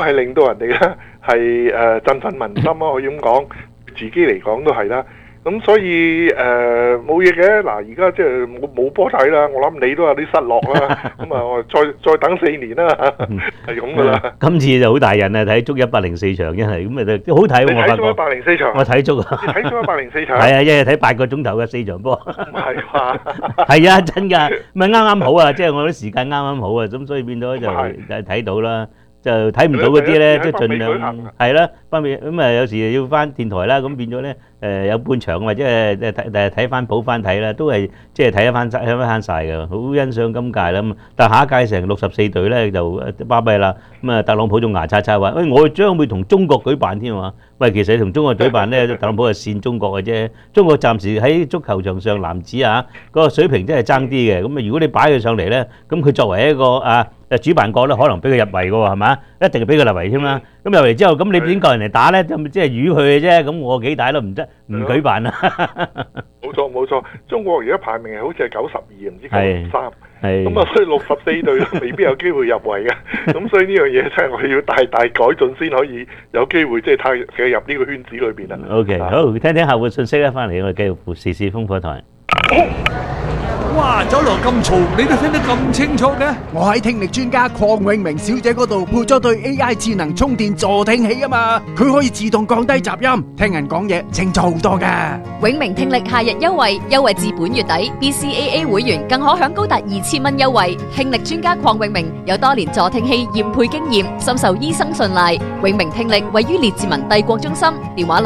係令到人哋咧係振奮民心啊，可以咁講，自己嚟講都係啦。咁所以冇嘢嘅，嗱而家即係冇波睇啦，我諗你都有啲失落啦。咁啊，我再等4年啦，係咁噶啦。 今次就好大人啊，睇足104場，真係咁啊，好睇喎！ 你睇咗104場？ 我睇足啊！ 你睇咗104場？ 係啊，一日睇8個鐘頭嘅4場波。 唔係嘛？ 係啊，真㗎，咪啱啱好啊！即係我啲時間啱啱好啊，咁所以變咗就睇到啦。就睇唔到嗰啲咧，即係盡量係啦，北美咁啊，有時要翻電台啦，咁變咗咧有半場或者睇翻補翻睇啦，都係即係睇得翻曬嘅，好欣賞今屆啦。咁但係下一屆成64隊咧就巴閉啦。咁啊，特朗普仲牙擦擦話：喂，我將會同中國舉辦添喎。喂，其實同中國舉辦咧，特朗普係煽中國嘅啫。中國暫時喺足球場上男子啊嗰個水平真係爭啲嘅。咁啊，如果你擺佢上嚟咧，咁佢作為一個主辦國咧，可能俾佢入圍嘅喎，係嘛？一定係俾佢入圍添啦。咁入圍之後，咁你點夠人嚟打咧？咁即係淤佢嘅啫。咁我幾大都唔得，唔舉辦啦。 冇錯，中國而家排名係好似係92，唔知93。 係。 咁啊，所以64隊都未必有機會入圍嘅。咁所以呢樣嘢真係我哋要大大改進先可以有機會即係踏入呢個圈子裏邊啦。 OK，好，聽聽客戶信息啦，翻嚟我哋繼續時事風火台。 哇！走廊咁嘈，你都聽得咁清楚嘅？ 我喺聽力專家鄺永明小姐嗰度配咗對 AI 智能充電助聽器啊嘛，佢可以自動降低雜音，聽人講嘢清楚好多噶。 永明聽力夏日優惠，優惠至本月底 ，BCAA 會員更可享高達2000蚊優惠。聽力專家鄺永明有多年助聽器驗配經驗，深受醫生信賴。永明聽力位於列治文帝國中心，電話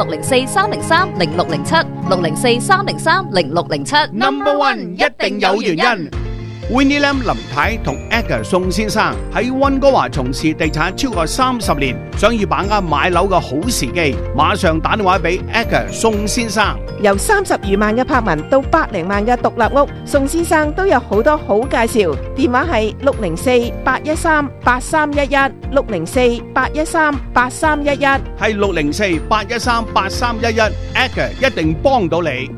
604-303-0607，604-303-0607。 Number One 一定有原因。Winnie Lam 林太同 Edgar 宋先生喺溫哥華從事地產超過30年，想要把握買樓嘅好時機，馬上打電話俾 Edgar 宋先生。 由30餘萬嘅柏文到百零萬嘅獨立屋，宋先生都有好多好介紹。電話係604-813-8311 604-813-8311， 係604-813-8311 Edgar 一定幫到你。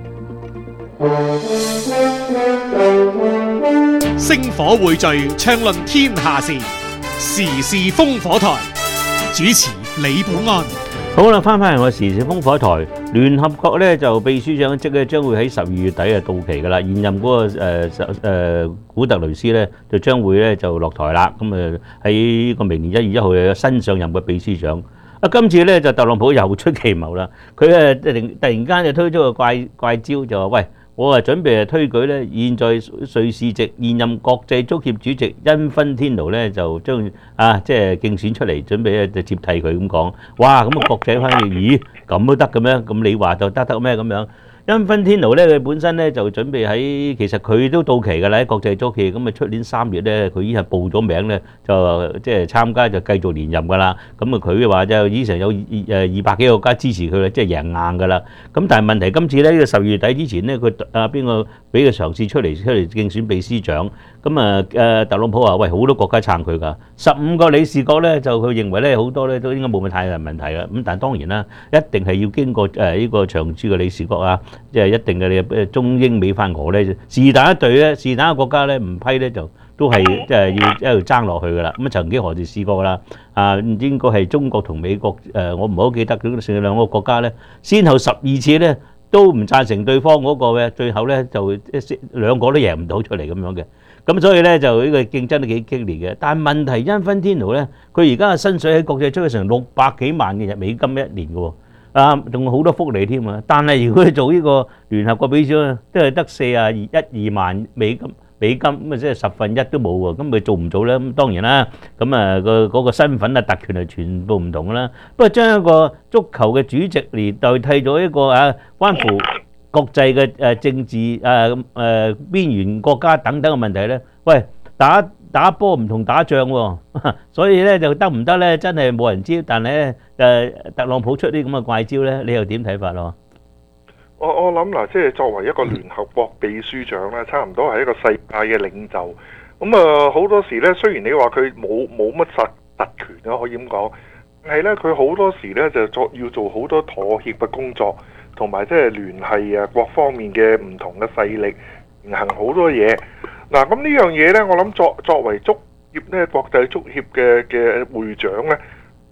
星火匯聚，暢論天下事，時事風火台。主持李寶安。 好啦，翻嚟我時事風火台。聯合國咧就秘書長職咧將會喺12月底到期噶啦，現任嗰個古特雷斯咧就將會咧就落台啦。咁喺個明年1月1號有新上任嘅秘書長。今次咧就特朗普又出奇謀啦，佢突然間就推出個怪招，就話喂。我準備推舉咧，現在瑞士籍現任國際足協主席因芬天奴咧就將即係競選出嚟，準備就接替佢咁講。哇！咁國際翻譯，咦咁都得嘅咩？咁你話就得咩咁樣？因芬天奴咧，佢本身咧就準備其實佢都到期㗎啦，喺國際足協咁啊，出年3月咧，佢已經係報咗名咧，就即係參加就繼續連任㗎啦。咁啊，佢話就已經有200幾個國家支持佢啦，即係贏硬㗎啦。咁但係問題今次咧，呢個12月底之前咧，佢邊個俾佢嘗試出嚟競選秘書長？咁特朗普話：喂，好多國家撐佢㗎，15個理事國咧就佢認為咧好多咧都應該冇乜太大問題㗎。咁但係當然啦，一定係要經過呢個長駐嘅理事國啊。即係一定嘅，你中英美法俄咧，是但一隊咧，是但一個國家咧唔批咧，就都係即係要一路爭落去㗎啦。咁曾幾何時試過㗎啦？應該係中國同美國我唔係好記得嗰兩個國家咧，先後12次咧都唔贊成對方嗰個嘅，最後咧就兩個都贏唔到出嚟咁樣嘅。咁所以咧就呢個競爭都幾激烈嘅。但係問題因芬天奴咧，佢而家嘅薪水喺國際出去成600幾萬嘅美金一年嘅喎。仲有好多福利添啊！但係如果佢做呢個聯合國秘書長，都係得41-42萬美金，咁即係1/10都冇喎。咁佢做唔做咧？咁當然啦。咁嗰個身份特權係全部唔同啦。不過將一個足球嘅主席嚟代替咗一個關乎國際嘅政治邊緣國家等等嘅問題咧，喂，打波唔同打仗喎，所以咧就得唔得咧，真係冇人知。但係咧特朗普出啲咁嘅怪招咧，你又點睇法咯？ 我諗嗱，即係作為一個聯合國秘書長咧，差唔多係一個世界嘅領袖。咁好多時咧，雖然你話佢冇乜特權啦，可以咁講，但係咧佢好多時咧就要做好多妥協嘅工作，同埋即係聯繫各方面嘅唔同嘅勢力，平衡好多嘢。嗱，咁呢樣嘢咧，我諗作為足協咧，國際足協嘅會長咧，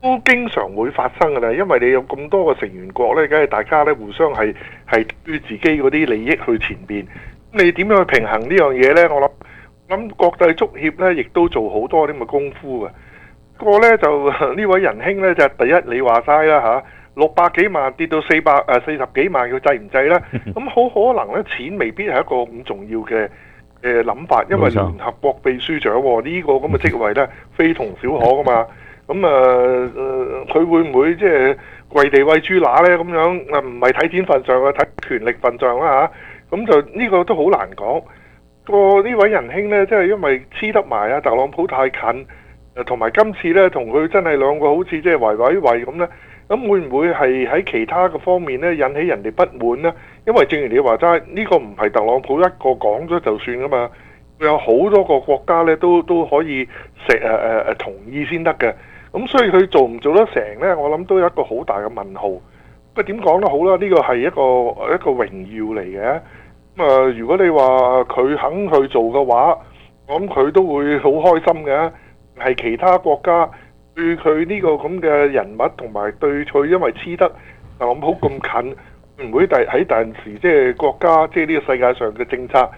都經常會發生㗎啦，因為你有咁多個成員國呢，梗係大家呢互相係於自己嗰啲利益去前邊。你點樣去平衡呢樣嘢呢？我諗國際足協呢亦都做好多啲咁嘅功夫嘅。不過呢，就呢位仁兄呢，就第一你話齋啦嚇，600幾萬跌到440幾萬，佢制唔制呢？咁好可能呢，錢未必係一個咁重要嘅諗法，因為聯合國秘書長呢個咁嘅職位呢，非同小可㗎嘛。咁佢會唔會即係跪地餵豬乸呢？咁樣唔係睇錢份上啊，睇權力份上啦嚇。咁就呢個都好難講。呢位仁兄呢，即係因為黐得埋啊，特朗普太近，同埋今次呢，同佢真係兩個好似即係圍咁呢。咁會唔會係喺其他嘅方面呢，引起人哋不滿呢？因為正如你話齋，呢個唔係特朗普一個講咗就算噶嘛，有好多個國家呢都可以同意先得嘅。咁所以佢做唔做得成呢？我諗都有一個好大嘅問號。不過點講都好啦，呢個係一個榮耀嚟嘅。咁如果你話佢肯去做嘅話，我諗佢都會好開心嘅。係其他國家對佢呢個咁嘅人物，同埋對佢因為黐得特朗普咁近，會唔會喺第陣時即係國家即係呢個世界上嘅政策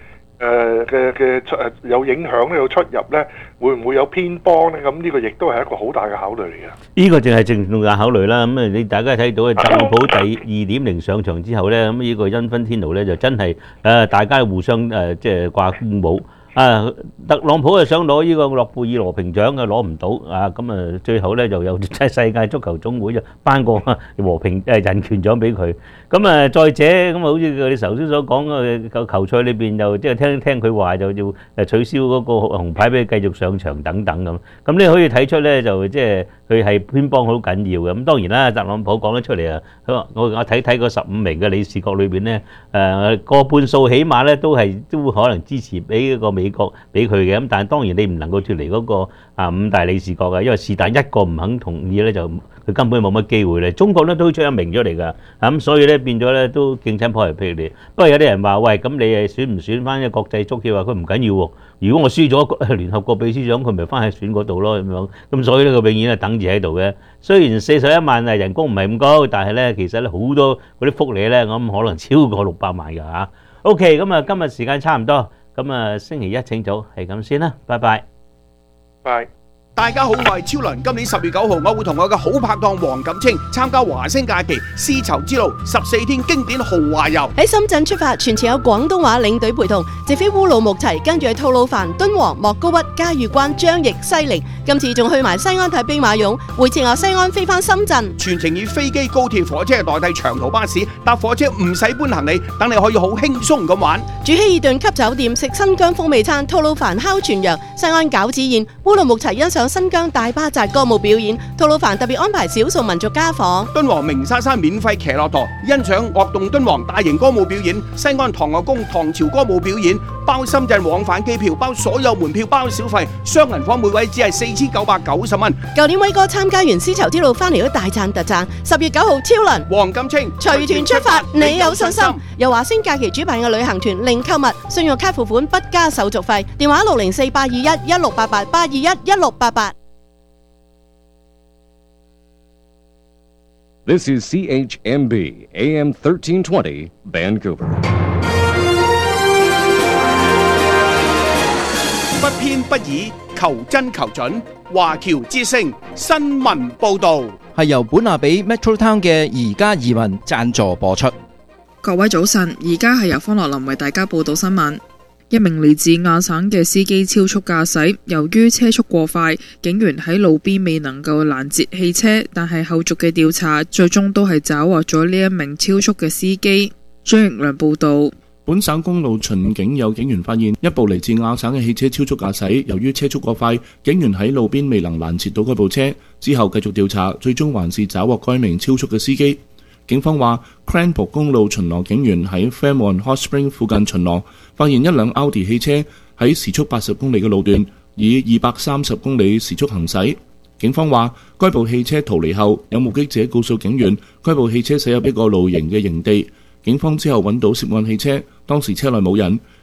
有影響呢？有出入呢？會唔會有偏幫呢？咁呢個亦都係一個好大嘅考慮嚟嘅。 呢個淨係正重大考慮啦。咁你大家睇到特朗普第2.0上場之後呢，咁呢個因芬天奴呢就真係大家互相即係掛鼓舞。特朗普想攞呢個諾貝爾和平獎嘅，攞唔到啊！咁最後咧就有世界足球總會就頒個和平人權獎俾佢。咁再者咁好似你頭先所講嘅球賽裏邊，就即係聽佢話就要取消嗰個紅牌俾佢繼續上場等等咁。咁你可以睇出咧，就即係佢係偏幫好緊要嘅。咁當然啦，特朗普講得出嚟啊，佢話我睇嗰15名嘅理事國裏邊咧，過半數起碼咧都可能支持俾個美國俾佢嘅。咁但係當然你唔能夠脫離嗰個5大理事國嘅，因為是但一個唔肯同意咧，就佢根本冇乜機會咧。中國咧都出一名咗嚟㗎，咁所以咧變咗咧都競爭頗為激烈。不過有啲人話：喂，咁你選唔選翻一個國際足協啊？佢唔緊要喎。如果我輸咗聯合國秘書長，佢咪翻去選嗰度咯咁樣。咁所以咧佢永遠係等住喺度嘅。雖然41萬人工唔係咁高，但係咧其實咧好多嗰啲福利咧，咁可能超過600萬㗎嚇。OK，咁今日時間差唔多。咁星期一請早係咁先啦，拜拜。 拜。 大家好，我係超倫。今年10月9號，我會同我嘅好拍檔黃錦清參加華星假期絲綢之路14天經典豪華遊。 喺深圳出發，全程有廣東話領隊陪同，直飛烏魯木齊，跟住去吐魯番、敦煌、莫高窟、嘉峪關、張掖、西寧。今次仲去埋西安睇兵馬俑，回程由西安飛翻深圳。 全程以飛機、高鐵、火車代替長途巴士，搭火車唔使搬行李，等你可以好輕鬆咁玩。 住希爾頓級酒店，食新疆風味餐，吐魯番烤全羊，西安餃子宴，烏魯木齊欣賞新疆大巴扎歌舞表演，吐魯番特別安排少數民族家訪， 敦煌鳴沙山免費騎駱駝，欣賞樂動敦煌大型歌舞表演，西安唐樂宮唐朝歌舞表演，包深圳往返機票，包所有門票，包小費，雙人房每位只係4990蚊。 舊年威哥參加完絲綢之路翻嚟都大讚特讚。10月9號超倫黃錦清隨團出發，你有信心？由華星假期主辦嘅旅行團，零購物，信用卡付款不加手續費，電話604-821-1688 821-1688。 This is CHMB AM 1320 Vancouver。 不偏不倚，求真求準。華僑之聲新聞報導係由本亞比 Metro Town 嘅宜家移民贊助播出。 各位早晨，而家係由方樂林為大家報道新聞。一名嚟自亞省嘅司機超速駕駛，由於車速過快，警員喺路邊未能夠攔截汽車，但係後續嘅調查最終都係抓獲咗呢一名超速嘅司機。張奕良報道。 本省公路巡警有警員發現一部嚟自亞省嘅汽車超速駕駛，由於車速過快，警員喺路邊未能攔截到該部車，之後繼續調查，最終還是抓獲該名超速嘅司機。警方話 Cranbrook 公路巡邏警員喺 Fairmont Hot Spring 附近巡邏，發現一輛奧迪汽車喺時速80公里嘅路段以230公里時速行駛。警方話該部汽車逃離後，有目擊者告訴警員該部汽車駛入一個露營嘅營地。警方之後揾到涉案汽車，當時車內冇人。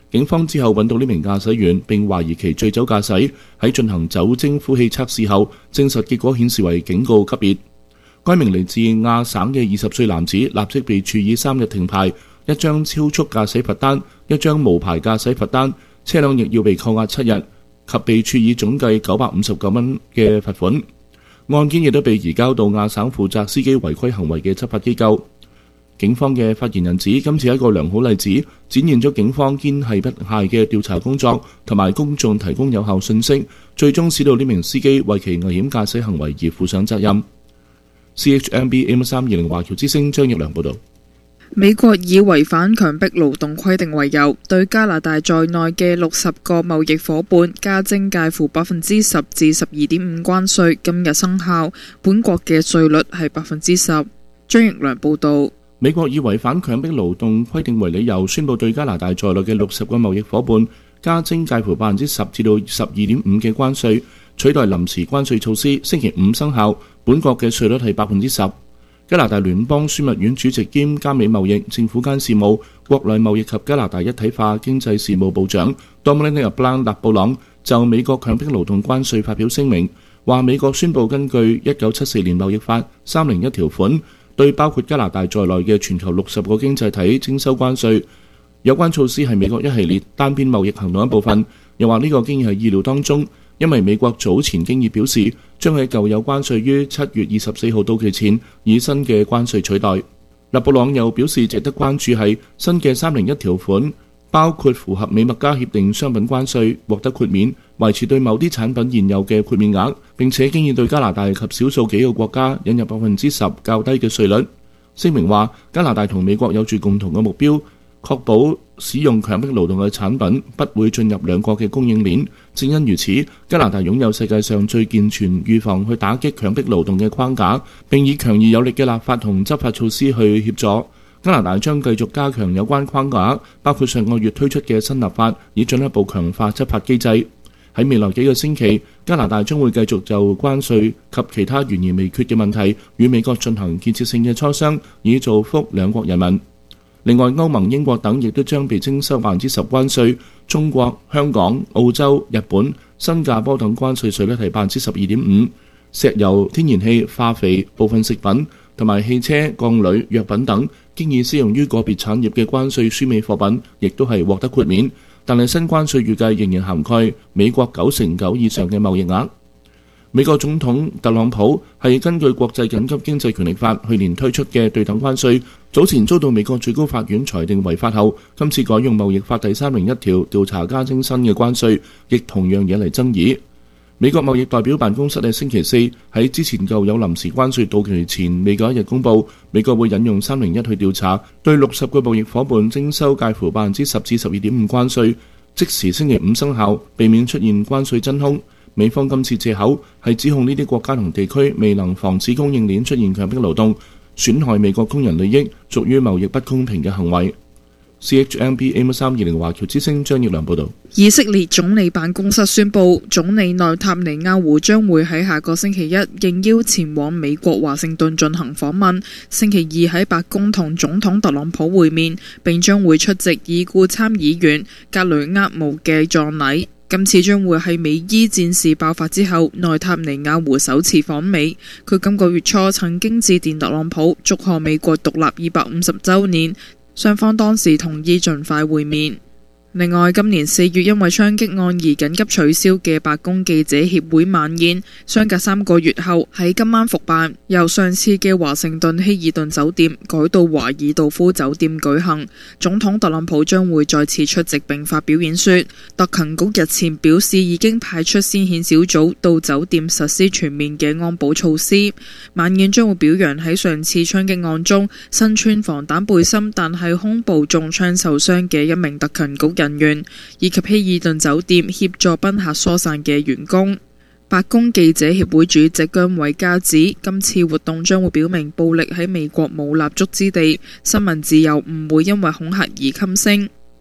警方之後揾到呢名駕駛員，並懷疑其醉酒駕駛。喺進行酒精呼氣測試後，證實結果顯示為警告級別。該名嚟自亞省嘅20歲男子立即被處以3日停牌、1張超速駕駛罰單、1張無牌駕駛罰單，車輛亦要被扣押7日，及被處以總計959蚊嘅罰款。案件亦都被移交到亞省負責司機違規行為嘅執法機構。警方嘅發言人指，今次係一個良好例子，展現咗警方堅毅不懈嘅調查工作，同埋公眾提供有效信息，最終使到呢名司機為其危險駕駛行為而負上責任。CHMB AM320 華僑之聲張奕良報導。 美國以違反強迫勞動規定為由，對加拿大在內嘅60個貿易夥伴加徵介乎10%至12.5%關稅，今日生效。本國嘅稅率係10%。張奕良報導。 美國以違反強迫勞動規定為理由，宣布對加拿大在內嘅60個貿易夥伴加徵介乎10%至到12.5%嘅關稅，取代臨時關稅措施，星期五生效。本國嘅稅率係10%。加拿大聯邦樞密院主席兼加美貿易、政府間事務、國內貿易及加拿大一體化經濟事務部長 Dominic LeBlanc 勒布朗就美國強迫勞動關稅發表聲明，話美國宣布根據1974年貿易法301條款，對包括加拿大在內嘅全球60個經濟體徵收關稅。有關措施係美國一系列單邊貿易行動一部分。又話呢個經已係意料當中，因為美國早前經已表示將喺舊有關稅於7月24號到期前以新嘅關稅取代。勒布朗又表示，值得關注係新嘅301條款，包括符合美墨加協定商品關稅獲得豁免，維持對某啲產品現有嘅豁免額，並且經已對加拿大及少數幾個國家引入10%較低嘅稅率。聲明話，加拿大同美國有住共同嘅目標，確保使用強迫勞動嘅產品不會進入兩國嘅供應鏈。正因如此，加拿大擁有世界上最健全預防去打擊強迫勞動嘅框架，並以強而有力嘅立法同執法措施去協助。加拿大將繼續加強有關框架，包括上個月推出嘅新立法，以進一步強化執法機制。喺未來幾個星期，加拿大將會繼續就關稅及其他懸而未決嘅問題，與美國進行建設性嘅磋商，以造福兩國人民。另外，歐盟、英國等亦都將被徵收10%關稅，中國、香港、澳洲、日本、新加坡等關稅稅率係12.5%。石油、天然氣、化肥、部分食品同埋汽車、鋼鋁、藥品等經已適用於個別產業嘅關稅輸美貨品，亦都係獲得豁免。但係新關稅預計仍然涵蓋美國9%以上嘅貿易額。美國總統特朗普係根據國際緊急經濟權力法去年推出嘅對等關稅，早前遭到美國最高法院裁定違法後，今次改用貿易法第301條調查加徵新嘅關稅，亦同樣惹嚟爭議。美國貿易代表辦公室喺星期四喺之前舊有臨時關稅到期前未夠一日公佈，美國會引用301去調查，對60個貿易夥伴徵收介乎10%至12.5%關稅，即時星期五生效，避免出現關稅真空。美方今次藉口係指控呢啲國家同地區未能防止供應鏈出現強迫勞動，損害美國工人利益，屬於貿易不公平嘅行為。CHMB AM320 華僑之聲張奕良報導。 以色列總理辦公室宣布，總理內塔尼亞胡將會喺下個星期一應邀前往美國華盛頓進行訪問，星期二喺白宮同總統特朗普會面，並將會出席已故參議員格雷厄姆嘅葬禮。今次將會係美伊戰事爆發之後，內塔尼亞胡首次訪美。佢今個月初曾經致電特朗普，祝賀美國獨立250週年。雙方當時同意盡快會面。另外，今年4月因為槍擊案而緊急取消嘅白宮記者協會晚宴，相隔3個月後喺今晚復辦，由上次嘅華盛頓希爾頓酒店改到華爾道夫酒店舉行。總統特朗普將會再次出席並發表演說。特勤局日前表示已經派出先遣小組到酒店實施全面嘅安保措施。晚宴將會表揚喺上次槍擊案中身穿防彈背心但係胸部中槍受傷嘅一名特勤局人員，以及希爾頓酒店協助賓客疏散嘅員工。白宮記者協會主席姜偉嘉指，今次活動將會表明暴力喺美國冇立足之地，新聞自由唔會因為恐嚇而噤聲。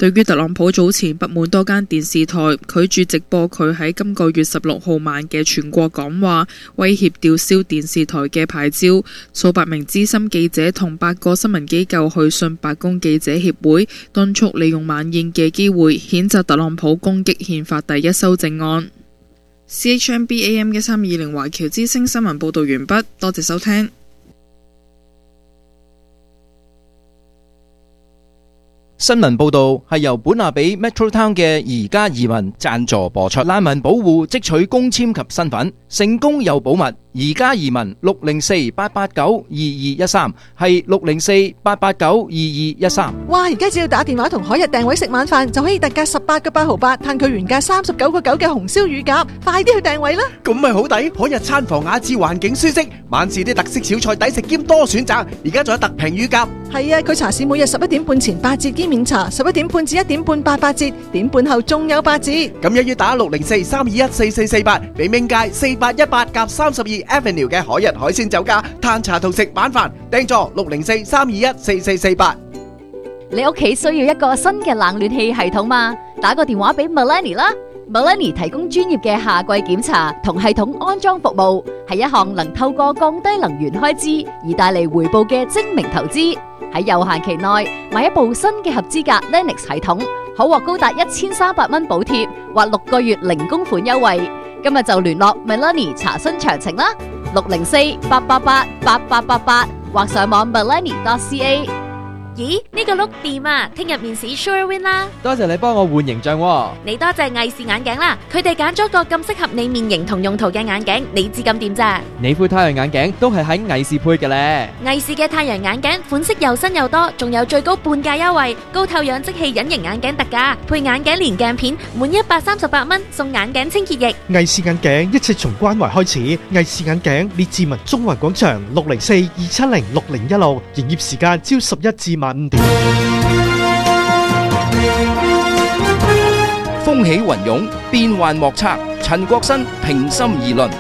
對於特朗普早前不滿多間電視台拒絕直播佢喺今個月16號晚嘅全國講話，威脅吊銷電視台嘅牌照，數百名資深記者同8個新聞機構去信白宮記者協會，敦促利用晚宴嘅機會譴責特朗普攻擊憲法第1修正案。CHMB AM 1320華僑之聲新聞報道完畢，多謝收聽。 新聞報導係由本亞比 Metro Town 嘅宜家移民贊助播出。難民保護即取公簽及身份，成功又保密。宜家移民604-889-2213係604-889-2213。 哇！而家只要打電話同海日訂位食晚飯，就可以特價18個8毫8，嘆佢原價39個9嘅紅燒乳鴿，快啲去訂位啦！ 咁咪好抵，海日餐房雅致，環境舒適，晚市啲特色小菜抵食兼多選擇，而家仲有特平乳鴿。 係啊，佢茶市每日11點半前8折兼免茶，11點半至1點半8折，點半後仲有8折。 咁一於打604-321-4448，俾命界4818-32 Avenue 嘅海日海鮮酒家，嘆茶同食晚飯，訂座604-321-4448。 你屋企需要一個新嘅冷暖氣系統嘛？打個電話俾 Melanie 啦。Melanie 提供專業嘅夏季檢查同系統安裝服務，係一項能透過降低能源開支而帶嚟回報嘅精明投資。喺有限期內買一部新嘅合資格 Lennox 系統，可獲高達1300蚊補貼或6個月零供款優惠。今日就聯絡 Melanie 查詢詳情啦，604-888-8888或上網 melanie.ca。 咦，呢個碌掂啊！聽日面試 Sure Win 啦！ 多謝你幫我換形象喎。 你多謝藝視眼鏡啦，佢哋揀咗個咁適合你面型同用途嘅眼鏡，你知咁掂咋？ 你副太陽眼鏡都係喺藝視配嘅咧。 藝視嘅太陽眼鏡款式又新又多，仲有最高半價優惠，高透氧即棄隱形眼鏡特價，配眼鏡連鏡片，滿138蚊送眼鏡清潔液。 藝視眼鏡一切從關懷開始，藝視眼鏡列治文中環廣場604-270-6016，營業時間朝11至5點。 風起雲湧，變幻莫測。陳國新平心而論。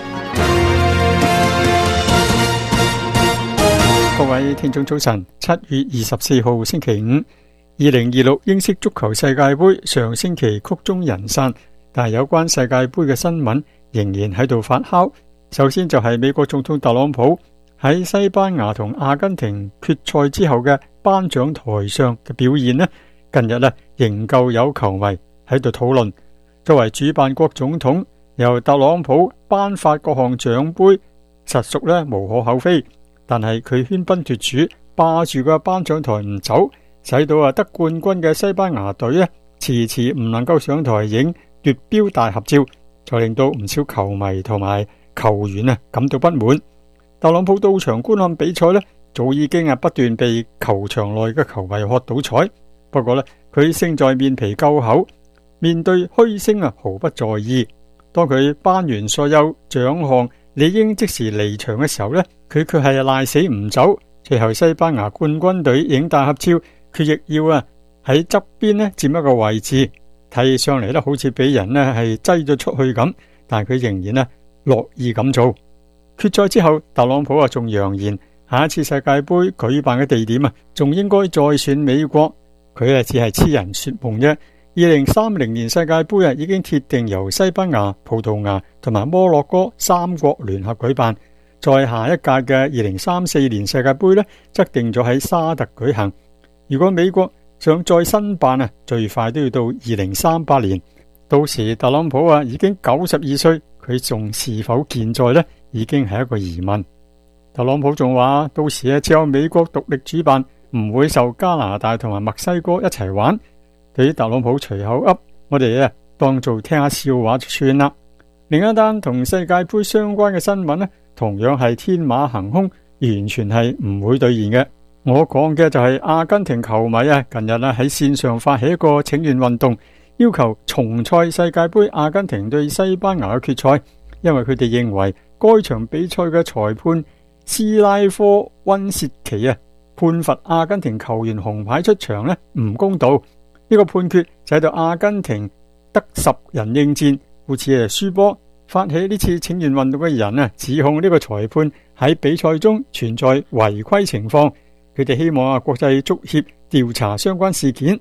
各位聽眾早晨，7月24號星期五，2026英式足球世界盃上星期曲終人散，但係有關世界盃嘅新聞仍然喺度發酵。首先就係美國總統特朗普喺西班牙同阿根廷決賽之後嘅頒獎台上嘅表現呢，近日仍舊有球迷喺度討論。作為主辦國總統，由特朗普頒發各項獎盃，實屬無可厚非。但係佢喧賓奪主，霸住個頒獎台唔走，使到得冠軍嘅西班牙隊遲遲唔能夠上台影奪標大合照，就令到唔少球迷同埋球員感到不滿。特朗普到場觀看比賽早已經不斷被球場內嘅球迷喝倒彩。不過佢勝在面皮夠厚，面對噓聲毫不在意。當佢頒完所有獎項，理應即時離場嘅時候佢卻係賴死唔走。最後西班牙冠軍隊影大合照，佢亦要喺側邊佔一個位置，睇上嚟好似俾人係擠咗出去咁，但佢仍然樂意咁做。決賽之後，特朗普仲揚言下一次世界盃舉辦嘅地點仲應該再選美國。佢只係痴人說夢啫。2030年世界盃已經鐵定由西班牙、葡萄牙同埋摩洛哥3國聯合舉辦。再下一屆嘅2034年世界盃則定咗喺沙特舉行。如果美國想再申辦最快都要到2038年。到時特朗普已經92歲，佢仲是否健在已經係一個疑問。特朗普仲話，到時只有美國獨立主辦，唔會受加拿大同埋墨西哥一齊玩。對於特朗普隨口噏，我哋當做聽下笑話就算啦。另一單同世界盃相關嘅新聞同樣係天馬行空，完全係唔會兌現嘅。我講嘅就係阿根廷球迷近日喺線上發起一個請願運動，要求重賽世界盃阿根廷對西班牙嘅決賽，因為佢哋認為該場比賽嘅裁判斯拉科溫切奇判罰阿根廷球員紅牌出場唔公道。呢個判決使到阿根廷得10人應戰，故此輸波。發起呢次請願運動嘅人指控呢個裁判喺比賽中存在違規情況，佢哋希望國際足協調查相關事件。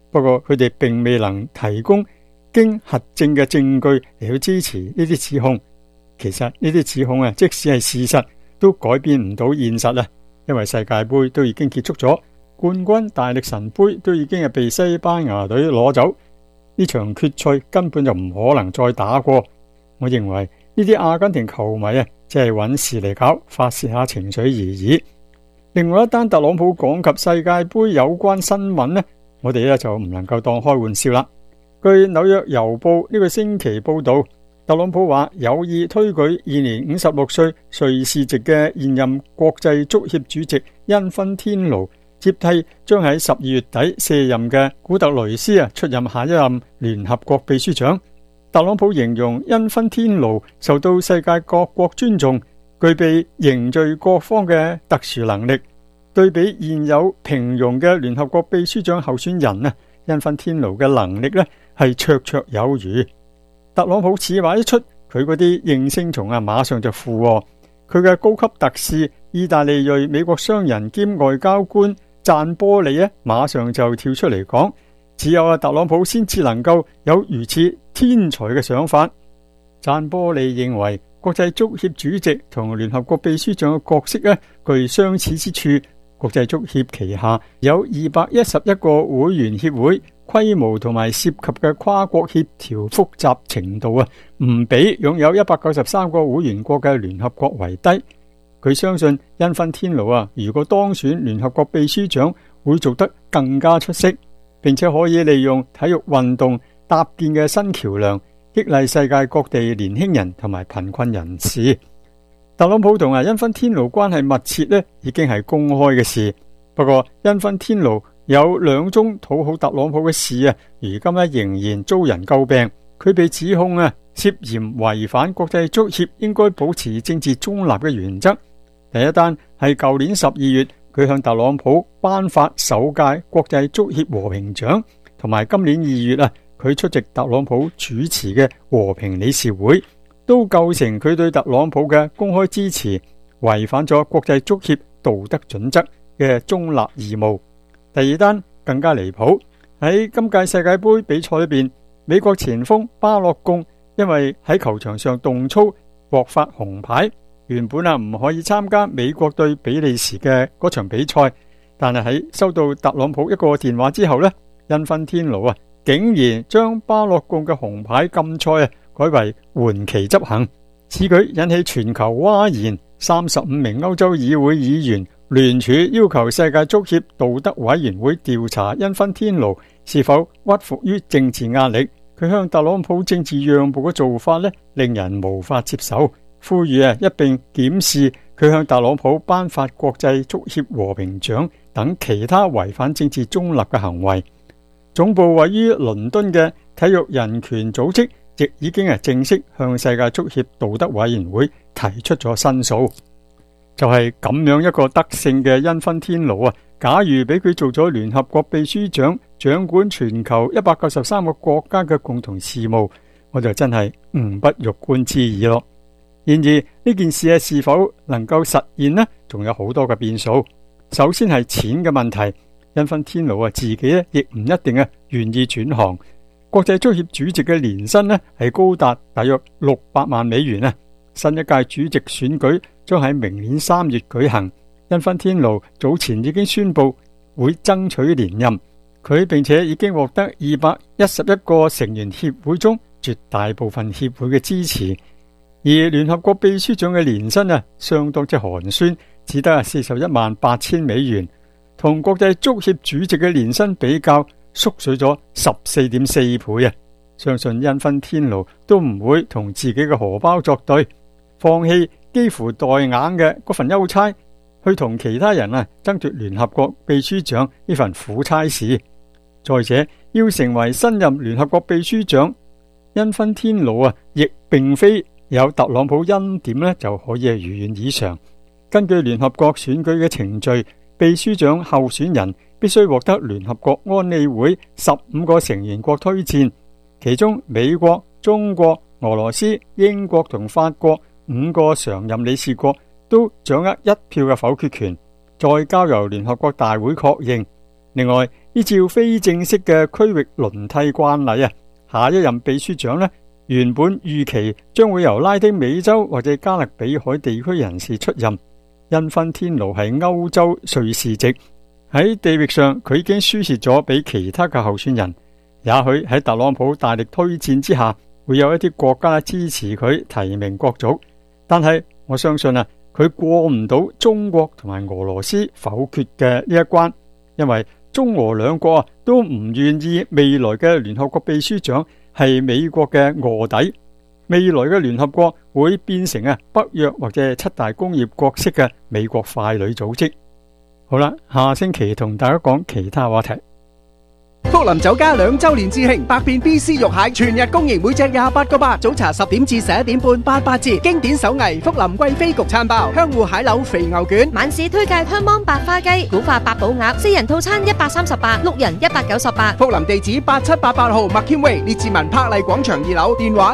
不過佢哋並未能提供經核證嘅證據嚟去支持呢啲指控。其實呢啲指控即使係事實，都改變唔到現實啦。因為世界盃都已經結束咗，冠軍大力神盃都已經係被西班牙隊攞走，呢場決賽根本就唔可能再打過。我認為呢啲阿根廷球迷只係揾事嚟搞，發洩下情緒而已。另外一單特朗普講及世界盃有關新聞我哋就唔能夠當開玩笑啦。據紐約郵報呢個星期報道，特朗普話有意推舉現年56歲瑞士籍嘅現任國際足協主席因芬天奴接替將喺12月底卸任嘅古特雷斯出任下一任聯合國秘書長。特朗普形容因芬天奴受到世界各國尊重，具備凝聚各方嘅特殊能力，對比現有平庸嘅聯合國秘書長候選人因芬天奴嘅能力係綽綽有餘。特朗普此話一出，佢嗰啲應聲蟲馬上就附和。佢嘅高級特使意大利裔美國商人兼外交官贊波利馬上就跳出嚟講，只有特朗普先至能夠有如此天才嘅想法。贊波利認為國際足協主席同聯合國秘書長嘅角色具相似之處。國際足協旗下有211個會員協會，規模同埋涉及嘅跨國協調複雜程度唔比擁有193個會員國嘅聯合國為低。佢相信因芬天奴如果當選聯合國秘書長，會做得更加出色，並且可以利用體育運動搭建嘅新橋樑，激勵世界各地年輕人同埋貧困人士。特朗普同因芬天奴關係密切已經係公開嘅事。不過因芬天奴有2宗討好特朗普嘅事如今仍然遭人詬病。佢被指控涉嫌違反國際足協應該保持政治中立嘅原則。第一單係舊年12月，佢向特朗普頒發首屆國際足協和平獎，同埋今年2月佢出席特朗普主持嘅和平理事會，都構成佢對特朗普嘅公開支持，違反咗國際足協道德準則嘅中立義務。第二單更加離譜，喺今屆世界盃比賽裏邊，美國前鋒巴洛貢因為喺球場上動粗獲發紅牌，原本唔可以參加美國對比利時嘅嗰場比賽，但係喺收到特朗普一個電話之後因芬天奴竟然將巴洛貢嘅紅牌禁賽改為緩期執行。此舉引起全球譁然，35名歐洲議會議員聯署要求世界足協道德委員會調查因芬天奴是否屈服於政治壓力。佢向特朗普政治讓步嘅做法令人無法接受，呼籲一併檢視佢向特朗普頒發國際足協和平獎等其他違反政治中立嘅行為。總部位於倫敦嘅體育人權組織亦已經正式向世界足協道德委員會提出咗申訴。就係咁樣一個德性嘅因芬天奴假如俾佢做咗聯合國秘書長，掌管全球193個國家嘅共同事務，我就真係不欲觀之矣咯。然而呢件事是否能夠實現呢？仲有好多嘅變數。首先係錢嘅問題，因芬天奴自己亦唔一定願意轉行。國際足協主席嘅年薪係高達大約600萬美元。新一屆主席選舉將喺明年3月舉行。因芬天奴早前已經宣布會爭取連任，佢並且已經獲得211個成員協會中絕大部分協會嘅支持。而聯合國秘書長嘅年薪相當之寒酸，只得418000美元，同國際足協主席嘅年薪比較，縮水咗14.4倍。相信因芬天奴都唔會同自己嘅荷包作對，放棄幾乎代硬嘅嗰份優差，去同其他人爭奪聯合國秘書長呢份苦差事。再者，要成為新任聯合國秘書長，因芬天奴亦並非有特朗普恩典就可以如願以償。根據聯合國選舉嘅程序，秘書長候選人必須獲得聯合國安理會15個成員國推薦，其中美國、中國、俄羅斯、英國同法國5個常任理事國都掌握1票嘅否決權，再交由聯合國大會確認。 另外，依照非正式嘅區域輪替慣例啊，下一任秘書長呢，原本預期將會由拉丁美洲或者加勒比海地區人士出任，因芬天奴係歐洲瑞士籍，喺地域上佢已經輸蝕咗俾其他嘅候選人。也許喺特朗普大力推薦之下，會有一啲國家支持佢提名國族，但係我相信啊，佢過唔到中國同埋俄羅斯否決嘅呢一關，因為中俄兩國啊都唔願意未來嘅聯合國秘書長係美國嘅臥底，未來嘅聯合國會變成啊北約或者七大工業國式嘅美國傀儡組織。好啦，下星期同大家講其他話題。 福林酒家2周年致慶，百變 BC 肉蟹全日供應，每隻28個8，早茶10點至11點半88折。經典手藝福林貴妃焗餐包，香芋蟹柳肥牛卷， 晚市推介香芒白花雞、古法八寶鴨，4人套餐138，六人198。 福林地址8788號麥堅威列治文柏麗廣場2樓，電話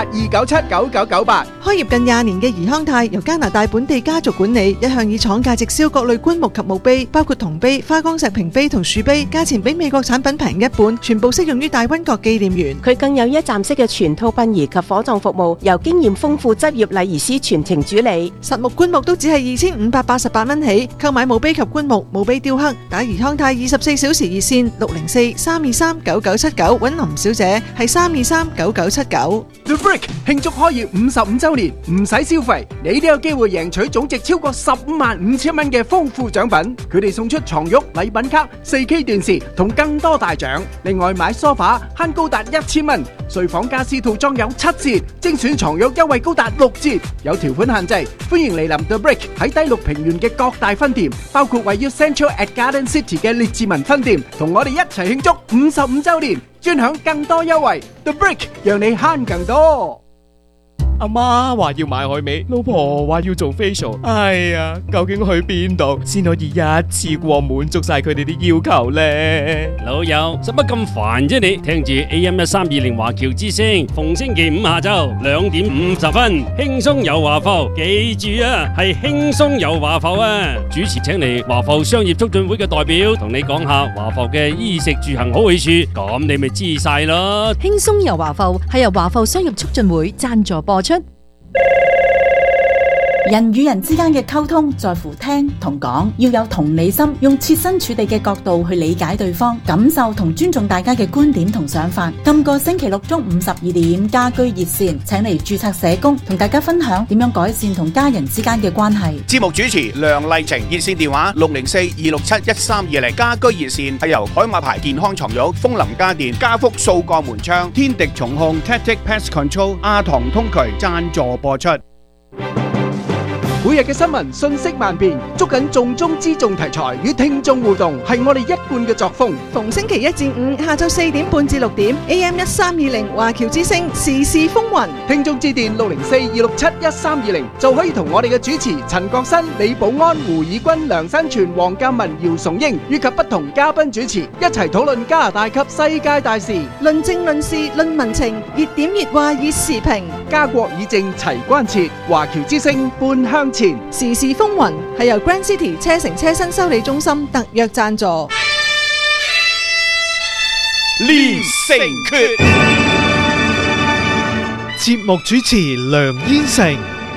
778-297-9998。 開業近20年嘅怡康泰由加拿大本地家族管理，一向以廠價直銷各類棺木及墓碑，包括銅碑、花崗石屏碑同樹碑，價錢比美國產品平一半，全部適用於大溫國紀念園。 佢更有一站式嘅全套殯儀及火葬服務，由經驗豐富執業禮儀師全程主理。 實木棺木都只係2588蚊起，購買墓碑及棺木、墓碑雕刻，打怡康泰24小時熱線604-323-9979，揾林小姐係323-9979。 The Brick 慶祝開業55周年，唔使消費，你都有機會贏取總值超過15,500蚊嘅豐富獎品。佢哋送出床褥、禮品卡、4K 電視同更多大獎。另外買梳化慳高達1000蚊，睡房家私套裝有7折，精選床褥優惠高達6折，有條款限制。歡迎嚟臨 The Brick 喺低綠平原嘅各大分店，包括位於 Central at Garden City 嘅列治文分店，同我哋一齊慶祝55周年，專享更多優惠。The Brick 讓你慳更多。 阿媽話要買海味，老婆話要做 facial， 哎呀，究竟去邊度先可以一次過滿足晒佢哋啲要求呢？ 老友，使乜咁煩啫你？聽住 AM1320 華僑之聲，逢星期五下晝2點50分，輕鬆遊華埠，記住啊，係輕鬆遊華埠啊！主持請嚟華埠商業促進會嘅代表，同你講下華埠嘅衣食住行好去處，咁你咪知晒咯。 輕鬆遊華埠係由華埠商業促進會贊助播出。 人與人之間嘅溝通在乎聽同講，要有同理心，用設身處地嘅角度去理解對方，感受同尊重大家嘅觀點同想法。今個星期六中午12點，家居熱線請嚟註冊社工同大家分享點樣改善同家人之間嘅關係。 節目主持梁麗晴，熱線電話604-267-1320。家居熱線係由海馬牌健康床褥、楓林家電、家福掃鋼門窗、天敵蟲控 Tactic Pest Control、阿唐通渠贊助播出。 每日嘅新聞信息萬變，捉緊重中之重題材與聽眾互動，係我哋一貫嘅作風。 逢星期1至5下晝4點半至6點 AM1320 華僑之聲時事風雲， 聽眾致電604-267-1320就可以同我哋嘅主持陳國新、李寶安、胡以軍、梁新全、黃鑑文、姚崇英以及不同嘉賓主持一齊討論加拿大及世界大事， 論政論事論民情，熱點熱話熱時評， 家國以正齊關切，華僑之聲半向前。 時事風雲係由 Grand City 車城車身修理中心特約贊助。 連勝決節目主持梁燕成。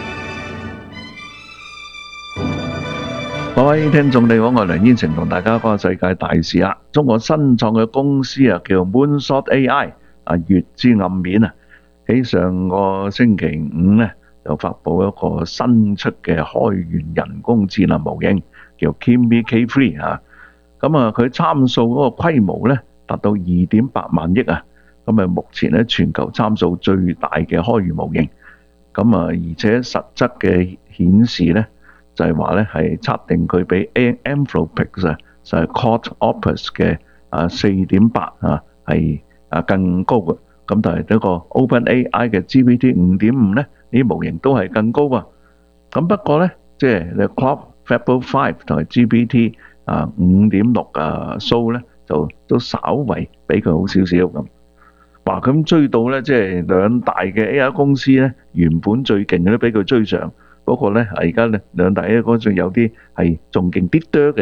各位聽眾你好，我係梁燕成，同大家講下世界大事啊。中國新創嘅公司啊，叫 Moonshot AI 啊，月之暗面啊，喺上個星期五咧，就發布一個新出嘅開源人工智能模型，叫 Kimi K3 啊。咁啊，佢參數嗰個規模咧達到2.8萬億啊。咁啊，目前咧全球參數最大嘅開源模型。咁啊，而且實質嘅顯示咧，就係話咧係測定佢比 Anthropic 啊，就係 Claude Opus 嘅4.8啊，係更高嘅。咁但係呢個 OpenAI 嘅 GPT 5.5咧，呢啲模型都係更高啊。咁不過咧，即係你 Claude Fable 5同埋 GPT 5.6 Sole 咧，就都稍為比佢好少少咁。哇！咁追到咧，即係兩大嘅 AI 公司咧，原本最勁嘅都俾佢追上。不過咧，而家咧兩大 AI 公司有啲係仲勁啲多嘅啫。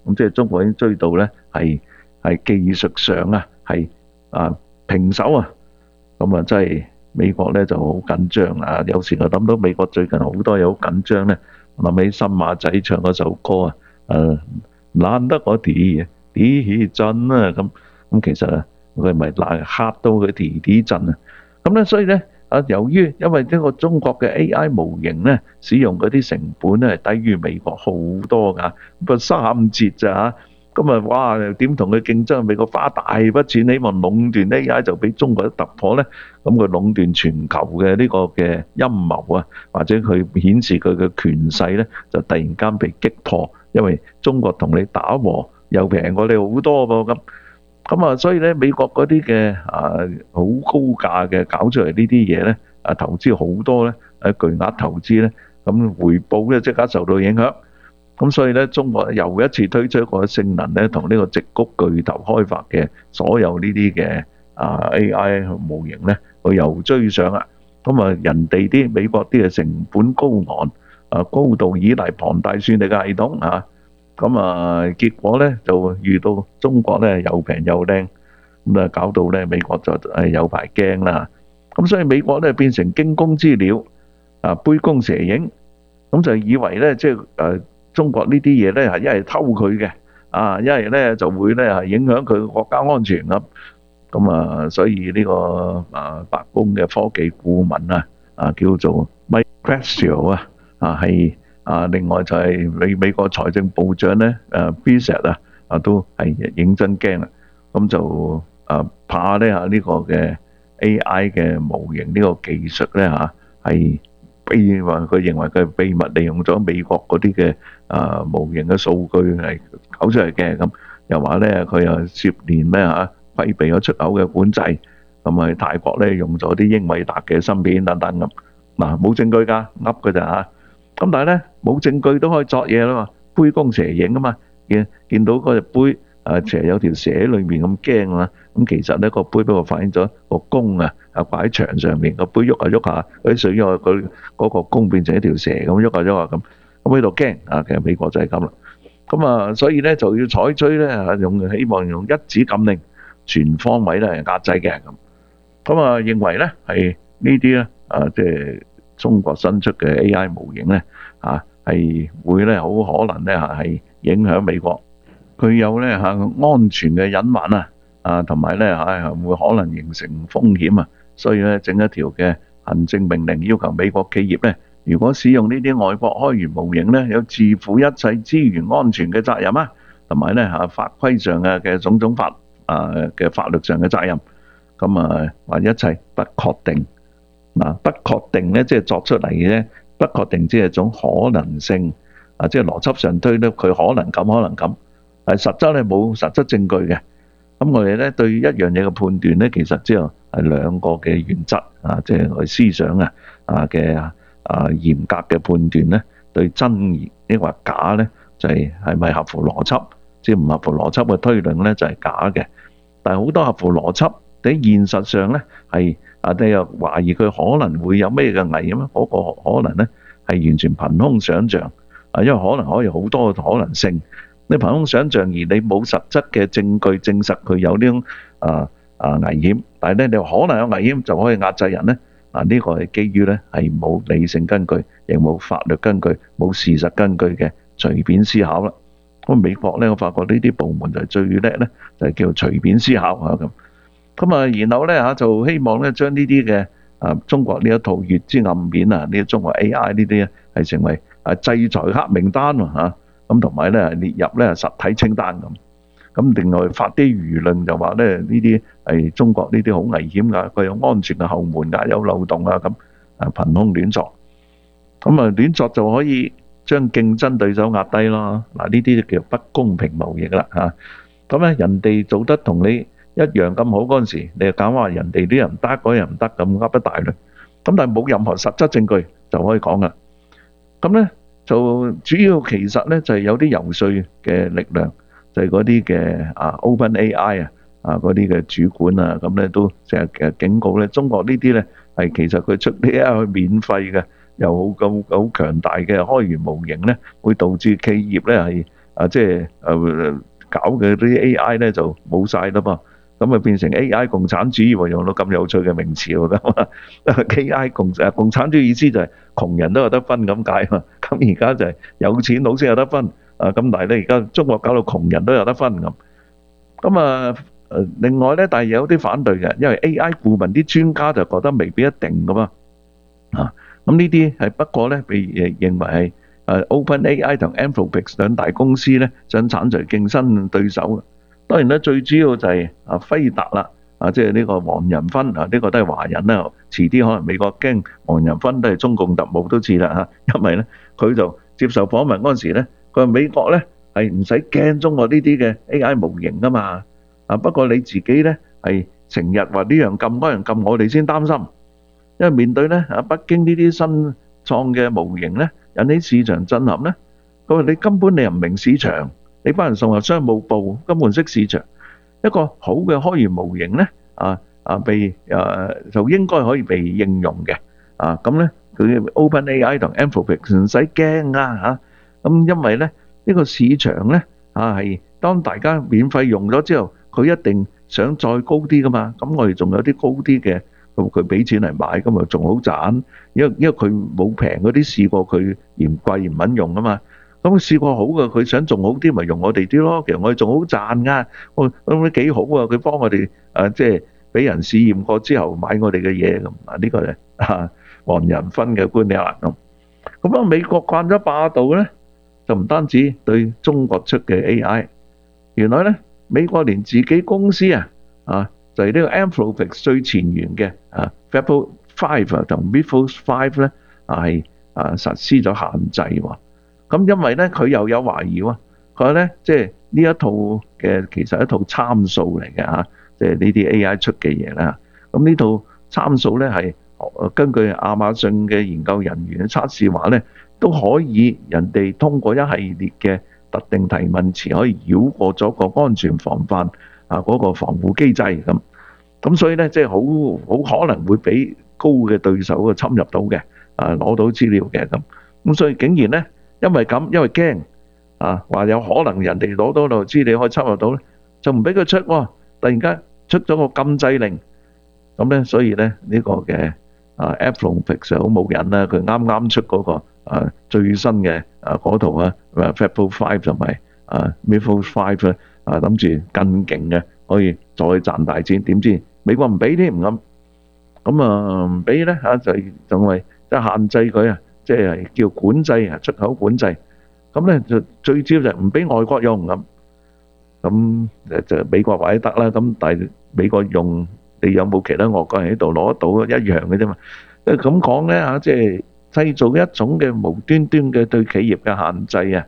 咁即係中國已經追到咧係技術上啊係平手啊，咁啊真係美國咧就好緊張啊！有時我諗到美國最近好多嘢好緊張咧，諗起新馬仔唱嗰首歌啊，難得我啲震啊咁其實啊佢咪嚇到佢啲震啊！咁咧所以咧由於因為呢個中國嘅 AI 模型咧使用嗰啲成本咧係低於美國好多㗎，不過3折咋嚇。咁啊，哇！點同佢競爭？美國花大筆錢希望壟斷 AI，就俾中國一突破咧。咁佢壟斷全球嘅呢個嘅陰謀啊，或者佢顯示佢嘅權勢咧，就突然間被擊破，因為中國同你打和又平過你好多噃咁啊，所以咧美國嗰啲嘅好高價嘅搞出嚟呢啲嘢咧，投資好多咧，巨額投資咧，咁回報咧即刻受到影響。咁所以咧，中國又一次推出一個性能咧，同呢個矽谷巨頭開發嘅所有呢啲嘅AI 模型咧，佢又追上啦。咁啊，人哋啲美國啲嘅成本高昂，高度依賴龐大算力嘅系統嚇，咁結果咧就遇到中國咧又平又靚，咁啊搞到咧美國就有排驚啦。咁所以美國咧變成驚弓之鳥，杯弓蛇影，咁就以為咧即係中國呢啲嘢咧係一係偷佢嘅，一係咧就會咧係影響佢國家安全咁啊，所以呢個白宮嘅科技顧問叫做 Mike Pressio 係另外就係美國財政部長咧Bissett 都係認真驚啦，咁就怕咧呢個嘅 AI 嘅模型呢個技術咧係佢認為佢秘密利用咗美國嗰啲嘅模型嘅數據嚟搞出嚟嘅，咁又話咧佢又涉嫌咧規避咗出口嘅管制，咁喺泰國咧用咗啲英偉達嘅芯片等等咁，冇證據㗎，噏㗎咋嚇，咁但係咧冇證據都可以作嘢啦嘛，杯弓蛇影啊嘛，見到嗰隻杯其實有條蛇喺裏面咁驚啊，咁其實咧個杯不過反映咗個弓掛喺牆上面，個杯喐下喐下，嗰啲水喐佢嗰個弓變成一條蛇咁喐下喐下咁喺度驚其實美國就係咁啦，咁所以咧就要採取咧希望用一指禁令，全方位咧壓制嘅咁認為咧係呢啲咧即係中國新出嘅 AI 模型咧係會咧好可能咧係影響美國，佢有咧安全嘅隱患同埋咧會可能形成風險所以咧整一條嘅行政命令，要求美國企業咧，如果使用呢啲外國開源模型咧，有自負一切資源安全嘅責任同埋咧法規上嘅種種嘅法律上嘅責任，咁話一切不確定不確定咧，即係作出嚟嘅咧，不確定即係一種可能性即係邏輯上推咧，佢可能咁可能咁，係實質咧冇實質證據嘅。咁我哋咧對一樣嘢嘅判斷咧，其實即係兩個嘅原則即係我哋思想嘅嚴格嘅判斷咧，對真抑或假咧，就係咪合乎邏輯？即係唔合乎邏輯嘅推論咧，就係假嘅。但係好多合乎邏輯喺現實上咧，係你又懷疑佢可能會有咩嘅危險，嗰個可能咧係完全憑空想像因為可能可以好多可能性。你憑空想像而你冇實質嘅證據證實佢有呢種危險，但係咧你可能有危險就可以壓制人咧，呢個係基於咧係冇理性根據，亦冇法律根據，冇事實根據嘅隨便思考啦。咁美國咧，我發覺呢啲部門就係最叻咧，就係叫隨便思考咁然後咧就希望咧將呢啲嘅中國呢一套月之暗面呢啲中國 AI 呢啲咧係成為制裁黑名單咁同埋咧列入咧實體清單咁另外發啲輿論就話咧呢啲係中國呢啲好危險㗎，佢有安全嘅後門㗎，有漏洞咁憑空亂作，咁亂作就可以將競爭對手壓低咯。呢啲叫不公平貿易啦咁咧人哋做得同你一樣咁好嗰陣時，你又講話人哋啲人唔得，嗰人唔得咁噏一大輪，咁但係冇任何實質證據就可以講啦。咁咧就主要其實咧就係有啲游説嘅力量，就係嗰啲嘅OpenAI 嗰啲嘅主管咁咧都成日警告咧，中國呢啲咧係其實佢出 AI 去免費嘅，又好強大嘅開源模型咧，會導致企業咧即係搞嘅啲 AI 咧就冇晒啦噃。咁啊變成 AI 共產主義喎，用到咁有趣嘅名詞喎咁。AI 共產主義意思就係窮人都有得分咁解嘛。咁而家就係有錢佬先有得分，咁但係咧而家中國搞到窮人都有得分咁。咁啊另外咧，但係有啲反對嘅，因為 AI 顧問啲專家就覺得未必一定噶嘛。咁呢啲係不過咧被認為係OpenAI 同 Anthropic 兩大公司咧想剷除競爭對手。當然咧，最主要就係輝達啦，即係呢個黃仁勳呢個都係華人啦。遲啲可能美國驚黃仁勳都係中共特務都似啦嚇，因為咧佢就接受訪問嗰陣時咧，佢話美國咧係唔使驚中國呢啲嘅 AI 模型噶嘛。不過你自己咧係成日話呢樣禁嗰樣禁，我哋先擔心，因為面對咧北京呢啲新創嘅模型咧引起市場震撼咧，佢話你根本你又唔明市場。你班人送入商務部根本識市場，一個好嘅開源模型咧，就應該可以被應用嘅，咁咧佢 OpenAI 同 Anthropic 唔使驚啊嚇，咁因為咧呢個市場咧係當大家免費用咗之後，佢一定想再高啲噶嘛，咁我哋仲有啲高啲嘅，佢俾錢嚟買，咁啊仲好賺，因為佢冇平嗰啲試過，佢嫌貴唔肯用啊嘛。咁試過好嘅，佢想仲好啲，咪用我哋啲咯。其實我哋仲好賺噶，咁幾好啊！佢幫我哋即係俾人試驗過之後買我哋嘅嘢咁。呢個係黃仁勳嘅觀點啦。咁美國慣咗霸道咧，就唔單止對中國出嘅 AI，原來咧美國連自己公司就係呢個 Anthropic 最前沿嘅Fable 5同 Mythos 5咧係實施咗限制喎。咁因為咧佢又有懷疑喎，佢話咧即係呢一套嘅其實一套參數嚟嘅嚇，即係呢啲 AI 出嘅嘢啦。咁呢套參數咧係根據亞馬遜嘅研究人員嘅測試話咧，都可以人哋通過一系列嘅特定提問詞可以繞過咗個安全防範嗰個防護機制咁。咁所以咧即係好可能會俾高嘅對手侵入到嘅攞到資料嘅咁。咁所以竟然咧。因為驚話有可能人哋攞到就知你可以侵入到咧，就唔俾佢出喎。突然間出咗個禁制令，咁咧所以咧呢個嘅Anthropic 就好冇癮啦。佢啱啱出嗰個最新嘅嗰套Fable 5同埋Mythos 5咧，諗住更勁嘅可以再賺大錢，點知美國唔俾添咁唔俾咧就仲係即係限制佢啊！即係叫管制出口管制，咁咧就最主要就唔俾外國用咁就美國話得啦。咁但係美國用，你有冇其他外國人喺度攞得到一樣嘅啫嘛？咁講咧即係製造一種嘅無端端嘅對企業嘅限制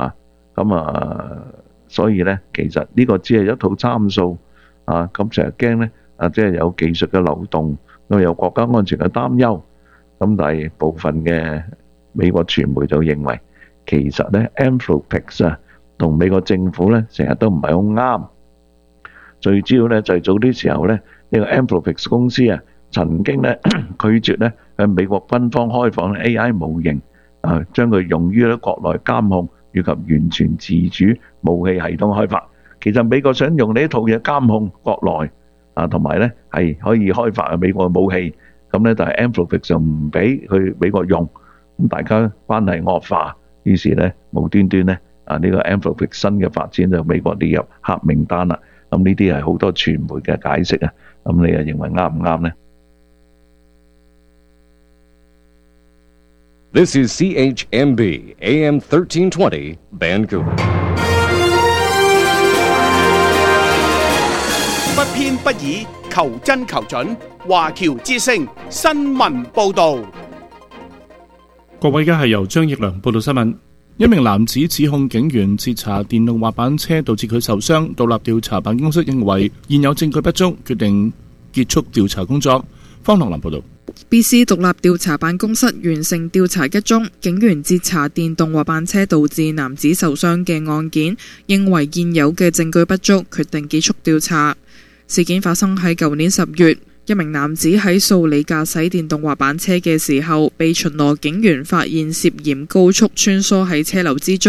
所以咧其實呢個只係一套參數咁成日驚咧即係有技術嘅漏洞，因為有國家安全嘅擔憂。咁但係部分嘅美國傳媒就認為，其實咧 Anthropic 同美國政府咧成日都唔係好啱。最主要咧就係早啲時候咧，呢個 Anthropic 公司曾經咧拒絕咧向美國軍方開放 AI 模型，將佢用於咧國內監控以及完全自主武器系統開發。其實美國想用呢一套嘢監控國內同埋咧係可以開發美國嘅武器。咁咧，但係 Anthropic 就唔俾去美國用，咁大家關係惡化，於是咧無端端咧呢個 Anthropic 新嘅發展就美國列入黑名單啦。咁呢啲係好多傳媒嘅解釋啊。咁你又認為啱唔啱呢？ This is CHMB AM 1320 Vancouver。 不偏不倚，求真求準。華僑之聲新聞報導， 各位，而家係由張奕良報道新聞。一名男子指控警員截查電動滑板車導致佢受傷，獨立調查辦公室認為現有證據不足，決定結束調查工作。方樂林報導。 BC 獨立調查辦公室完成調查一宗警員截查電動滑板車導致男子受傷嘅案件，認為現有嘅證據不足，決定結束調查。事件發生喺舊年10月，一名男子喺素里駕駛電動滑板車嘅時候，被巡邏警員發現涉嫌高速穿梭喺車流之中。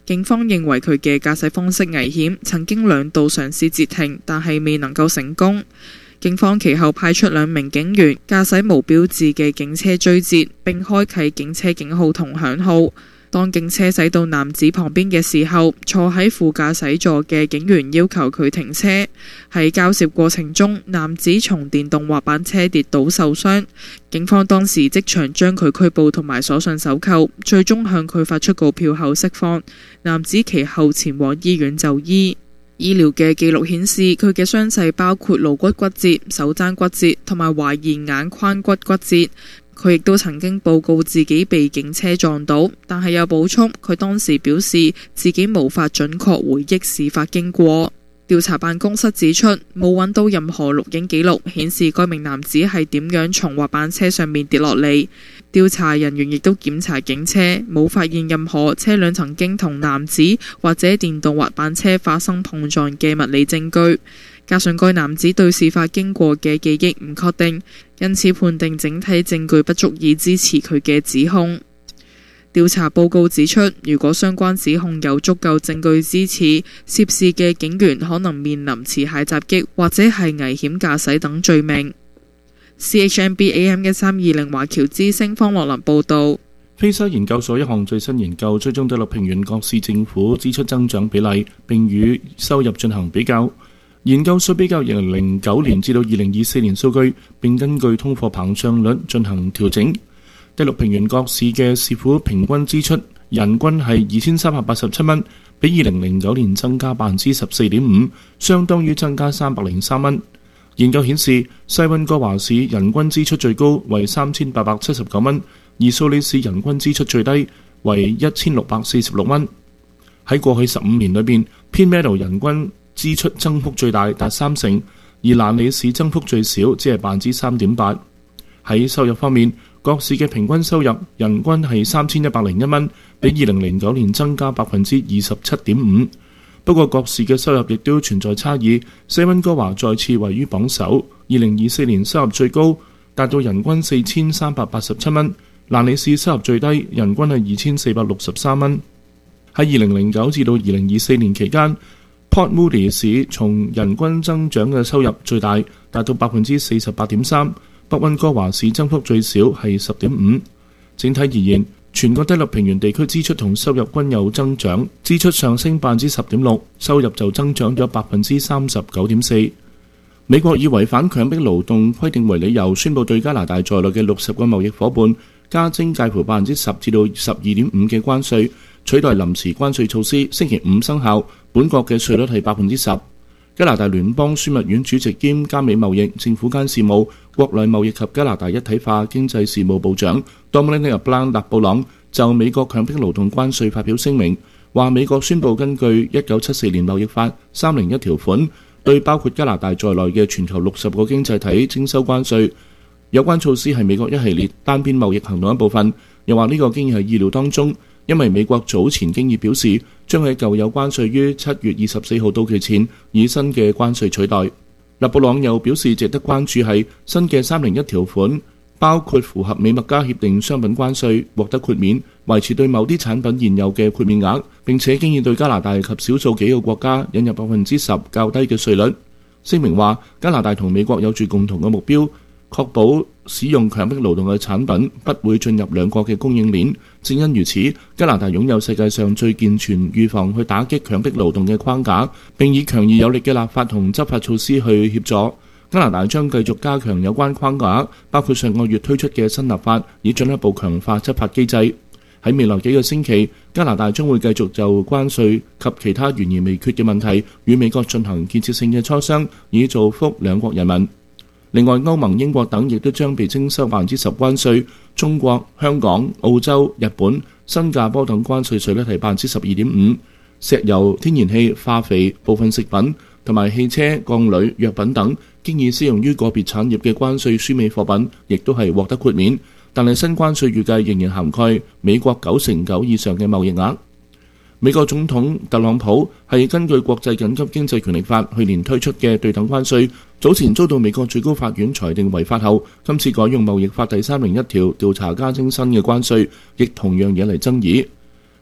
警方認為佢嘅駕駛方式危險，曾經2度嘗試截停，但係未能夠成功。警方其後派出2名警員駕駛無標誌嘅警車追截，並開啟警車警號同響號。當警車駛到男子旁邊嘅時候，坐喺副駕駛座嘅警員要求佢停車。喺交涉過程中，男子從電動滑板車跌倒受傷，警方當時即場將佢拘捕同埋鎖上手銬，最終向佢發出告票後釋放。男子其後前往醫院就醫。醫療嘅記錄顯示，佢嘅傷勢包括顱骨骨折、手踭骨折同埋懷疑眼眶骨骨折。佢亦都曾經報告自己被警車撞到，但係有補充，佢當時表示自己無法準確回憶事發經過。調查辦公室指出，冇揾到任何錄影記錄顯示該名男子係點樣從滑板車上面跌落嚟。調查人員亦都檢查警車，冇發現任何車輛曾經同男子或者電動滑板車發生碰撞嘅物理證據。加上該男子對事發經過嘅記憶唔確定，因此判定整體證據不足以支持佢嘅指控。調查報告指出，如果相關指控有足夠證據支持，涉事嘅警員可能面臨持械襲擊或者係危險駕駛等罪名。CHMB AM1320 華僑之聲方樂林報導。 菲沙研究所一項最新研究追蹤第6平原各市政府支出增長比例，並與收入進行比較。研究所比較2009年至到2024年數據，並根據通貨膨脹率進行調整。第6平原各市嘅市府平均支出人均係2387蚊，比2009年增加 14.5%， 相當於增加303蚊。研究顯示，西溫哥華市人均支出最高為3879蚊，而蘇里市人均支出最低為1646蚊。喺過去15年裏邊，偏 Meadow 人均支出增幅最大，達30%，而蘭里市增幅最少，只係3.8%。喺收入方面，各市嘅平均收入人均係3101蚊，比2009年增加 27.5%。不過各市嘅收入亦都存在差異，西溫哥華再次位於榜首，2024年收入最高，達到人均4387蚊，蘭里市收入最低，人均係2463蚊。喺2009至到2024年期間，Port Moody 市從人均增長嘅收入最大，達到 48.3%， 北溫哥華市增幅最少係 10.5%。整體而言，全國第6平原地區支出同收入均有增長，支出上升 10.6%， 收入就增長咗 39.4%。美國以違反強迫勞動規定為理由，宣布對加拿大在內嘅60個貿易夥伴加徵介乎 10% 至到 12.5% 嘅關稅，取代臨時關稅措施，星期5生效。本國嘅稅率係 10%。加拿大聯邦樞密院主席兼加美貿易、政府間事務、國內貿易及加拿大一體化經濟事務部長 Dominic Blanc 勒布朗就美國強迫勞動關稅發表聲明，話美國宣布根據1974年貿易法301條款，對包括加拿大在內嘅全球60個經濟體徵收關稅。有關措施係美國一系列單邊貿易行動一部分，又話呢個經已係意料當中，因為美國早前經已表示將喺舊有關稅於7月24號到期前以新嘅關稅取代。勒布朗又表示值得關注係新嘅301條款，包括符合美墨加協定商品關稅獲得豁免，維持對某啲產品現有嘅豁免額，並且經已對加拿大及少數幾個國家引入 10% 較低嘅稅率。聲明話加拿大同美國有住共同嘅目標，確保使用強迫勞動嘅產品不會進入兩國嘅供應鏈。正因如此，加拿大擁有世界上最健全預防去打擊強迫勞動嘅框架，並以強而有力嘅立法同執法措施去協助。加拿大將繼續加強有關框架，包括上個月推出嘅新立法，以進一步強化執法機制。喺未來幾個星期，加拿大將會繼續就關稅及其他懸而未決嘅問題與美國進行建設性嘅磋商，以造福兩國人民。另外，歐盟、英國等亦都將被徵收 10% 關稅，中國、香港、澳洲、日本、新加坡等關稅稅率係 12.5%。石油、天然氣、化肥、部分食品同埋汽車、鋼鋁、藥品等經已適用於個別產業嘅關稅輸美貨品，亦都係獲得豁免。但係新關稅預計仍然涵蓋美國9%以上嘅貿易額。美國總統特朗普係根據國際緊急經濟權力法去年推出嘅對等關稅，早前遭到美國最高法院裁定違法後，今次改用貿易法第301條調查加徵新嘅關稅，亦同樣惹嚟爭議。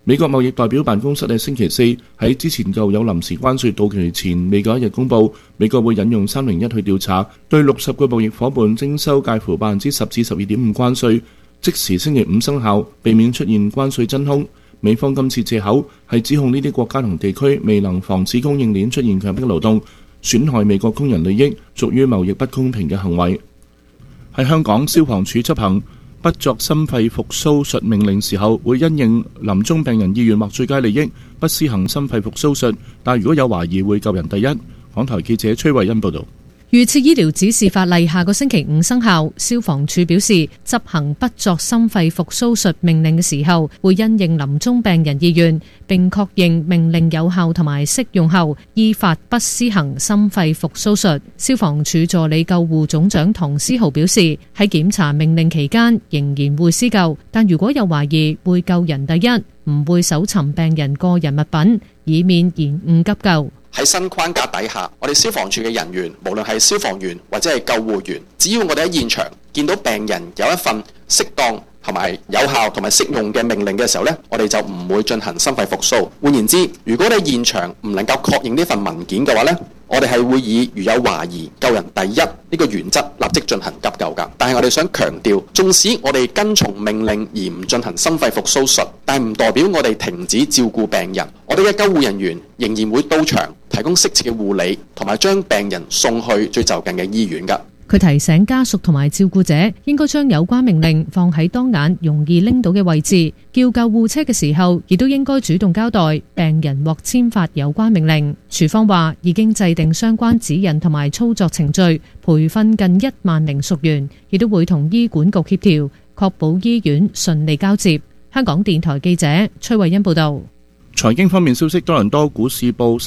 美國貿易代表辦公室喺星期四喺之前舊有臨時關稅到期前未夠一日公佈，美國會引用301去調查對60個貿易夥伴徵收介乎10%至12.5%關稅，即時星期五生效，避免出現關稅真空。美方今次藉口係指控呢啲國家同地區未能防止供應鏈出現強迫勞動，損害美國工人利益，屬於貿易不公平嘅行為。喺香港，消防處執行不作心肺復甦術命令時候，會因應臨終病人意願或最佳利益，不施行心肺復甦術，但如果有懷疑，會救人第一。港台記者崔慧欣報導。 預設醫療指示法例下個星期五生效，消防處表示執行不作心肺復甦術命令嘅時候，會因應臨終病人意願，並確認命令有效同埋適用後，依法不施行心肺復甦術。消防處助理救護總長唐思豪表示，喺檢查命令期間仍然會施救，但如果有懷疑，會救人第一，唔會搜尋病人個人物品，以免延誤急救。 喺新框架底下，我哋消防處嘅人員，無論係消防員或者係救護員，只要我哋喺現場見到病人有一份適當同埋有效同埋適用嘅命令嘅時候呢，我哋就唔會進行心肺復甦。換言之，如果你喺現場唔能夠確認呢份文件嘅話呢，我哋係會以如有懷疑救人第一呢個原則立即進行急救㗎。但係我哋想強調，縱使我哋跟從命令而唔進行心肺復甦術，但唔代表我哋停止照顧病人。我哋嘅救護人員仍然會到場提供適切嘅護理，同埋將病人送去最就近嘅醫院㗎。 佢提醒家屬同埋照顧者應該將有關命令放喺當眼容易拎到嘅位置，叫救護車嘅時候亦都應該主動交代病人獲簽發有關命令。處方話已經制定相關指引同埋操作程序，培訓近1萬名屬員，亦都會同醫管局協調，確保醫院順利交接。香港電台記者崔慧欣報道。 財經方面消息，多倫多股市報